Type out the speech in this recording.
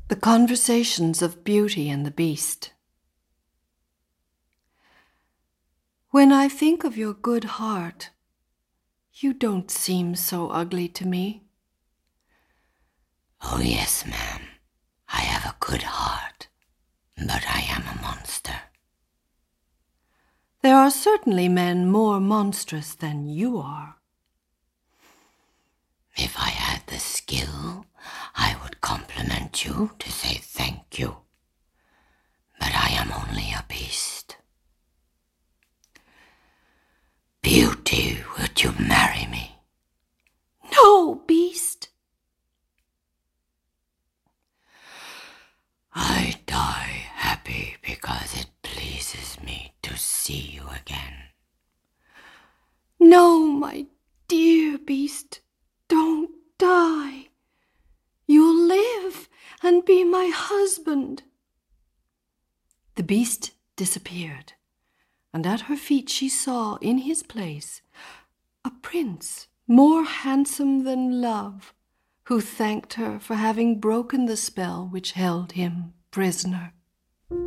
The Conversations of Beauty and the Beast. When I think of your good heart, you don't seem so ugly to me. Oh yes, ma'am, I have a good heart, but I am a monster. There are certainly men more monstrous than you are. If I had the skill, I would compliment you to say thank you. But I am only a beast. Beauty, would you marry me? No, beast. I die happy because it pleases me to see you again. No, my dear beast, don't die. You'll live and be my husband. The beast disappeared, and at her feet she saw in his place a prince more handsome than Love, who thanked her for having broken the spell which held him prisoner.